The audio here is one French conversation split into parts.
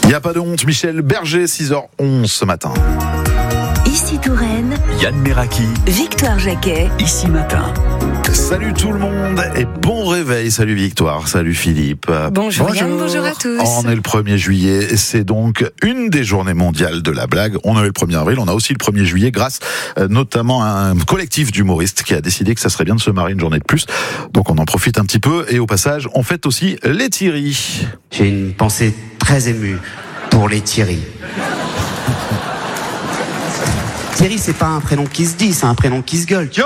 n'y a pas de honte, Michel Berger, 6h11 ce matin. Ici Touraine, Yann Meraki, Victoire Jacquet, ici matin. Salut tout le monde et bon réveil. Salut Victoire, salut Philippe. Bonjour Yann, bonjour à tous. On est le 1er juillet et c'est donc une des journées mondiales de la blague. On a eu le 1er avril, on a aussi le 1er juillet grâce notamment à un collectif d'humoristes qui a décidé que ça serait bien de se marrer une journée de plus. Donc on en profite un petit peu et au passage on fête aussi les Thierry. J'ai une pensée très émue pour les Thierry. Thierry, c'est pas un prénom qui se dit, c'est un prénom qui se gueule. Thierry !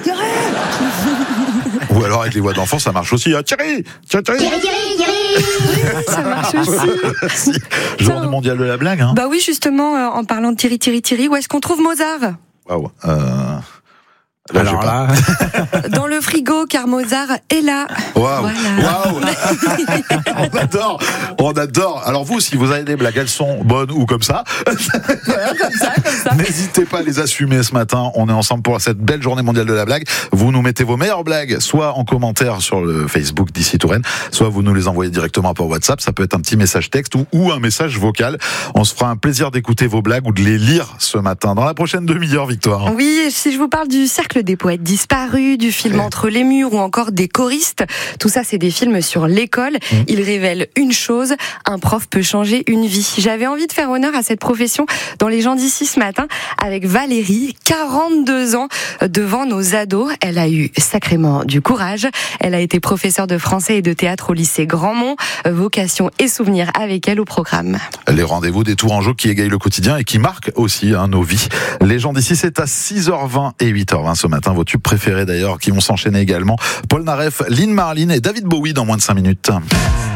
Ou alors avec les voix d'enfants ça marche aussi. Thierry, Thierry. Ça marche aussi. Journée mondiale de la blague. Hein. Bah oui, justement, en parlant de Thierry, où est-ce qu'on trouve Mozart ? Waouh. Alors là, Dans le frigo, car Mozart est là. Waouh, Voilà. waouh. On adore. Alors vous, si vous avez des blagues, elles sont bonnes ou comme ça. Comme ça. N'hésitez pas à les assumer ce matin. On est ensemble pour cette belle journée mondiale de la blague. Vous nous mettez vos meilleures blagues, soit en commentaire sur le Facebook d'Ici Touraine, soit vous nous les envoyez directement par WhatsApp. Ça peut être un petit message texte ou un message vocal. On se fera un plaisir d'écouter vos blagues ou de les lire ce matin. Dans la prochaine demi-heure, Victoire. Oui, si je vous parle du Cercle des poètes disparus, du film Entre les murs ou encore des choristes, tout ça c'est des films sur l'école. Ils révèlent une chose, un prof peut changer une vie. J'avais envie de faire honneur à cette profession dans Les gens d'ici ce matin avec Valérie, 42 ans, devant nos ados. Elle a eu sacrément du courage. Elle a été professeure de français et de théâtre au lycée Grandmont. Vocation et souvenirs avec elle au programme. Les rendez-vous des Tourangeaux qui égayent le quotidien et qui marquent aussi nos vies. Les gens d'ici, c'est à 6h20 et 8h20 ce matin. Vos tubes préférés d'ailleurs qui vont s'enchaîner également. Paul Naref, Lynn Marlin et David Bowie dans moins de 5 minutes.